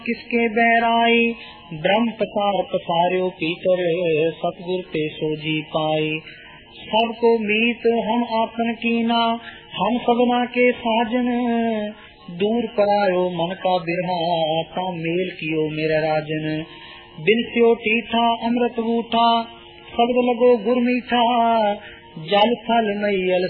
किसके बैराई ब्रह्म प्रसार पसार्यो पीतर सतगुर ते सोजी पाई। सबको मीत हम आपन कीना हम सबना के साजन दूर परायो मन का बिरहा ता मेल कियो मेरा राजन। बिनस्यो टीठा अमृत बूठा शब्द लगो गुर मीठा जल थल मैयल